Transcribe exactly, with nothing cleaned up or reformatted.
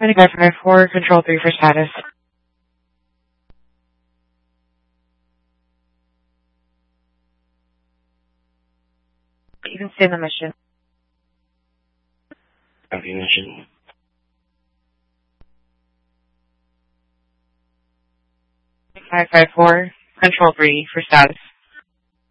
twenty-five five four, Control three for status. You can stay in the mission. Copy mission. five five four, Control three for status.